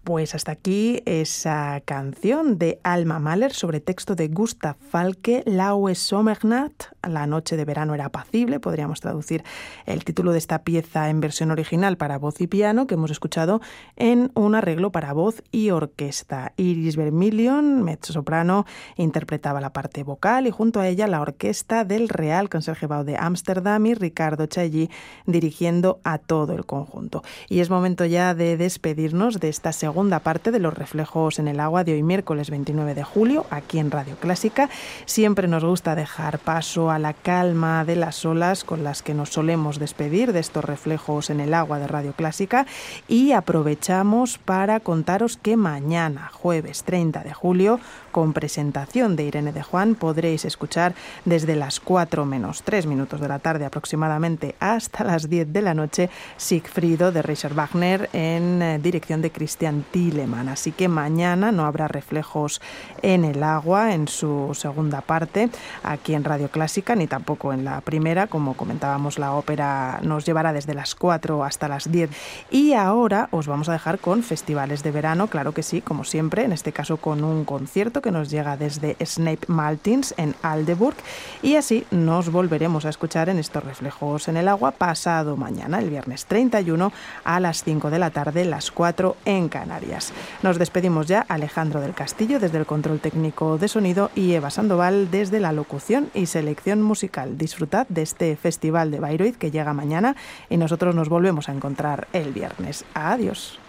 Pues hasta aquí esa canción de Alma Mahler sobre texto de Gustav Falke, Laue Sommernacht, la noche de verano era apacible, podríamos traducir el título de esta pieza en versión original para voz y piano que hemos escuchado en un arreglo para voz y orquesta. Iris Vermilion, mezzosoprano, interpretaba la parte vocal y junto a ella la orquesta del Real Concertgebouw de Ámsterdam y Ricardo Chailly dirigiendo a todo el conjunto. Y es momento ya de despedirnos de esta segunda parte de Los Reflejos en el Agua de hoy miércoles 29 de julio aquí en Radio Clásica. Siempre nos gusta dejar paso a la calma de las olas con las que nos solemos despedir de estos Reflejos en el Agua de Radio Clásica y aprovechamos para contaros que mañana, jueves 30 de julio, con presentación de Irene de Juan, podréis escuchar desde las 4 menos 3 minutos de la tarde aproximadamente hasta las 10 de la noche Siegfriedo de Richard Wagner en dirección de Christian Thielemann. Así que mañana no habrá Reflejos en el Agua en su segunda parte aquí en Radio Clásica, ni tampoco en la primera. Como comentábamos, la ópera nos llevará desde las 4 hasta las 10. Y ahora os vamos a dejar con festivales de verano, claro que sí, como siempre, en este caso con un concierto que nos llega desde Snape Maltins en Aldeburgh, y así nos volveremos a escuchar en estos Reflejos en el Agua pasado mañana, el viernes 31 a las 5 de la tarde, las 4 en Canarias. Nos despedimos ya, Alejandro del Castillo desde el control técnico de sonido y Eva Sandoval desde la locución y selección musical. Disfrutad de este Festival de Bayreuth que llega mañana y nosotros nos volvemos a encontrar el viernes. Adiós.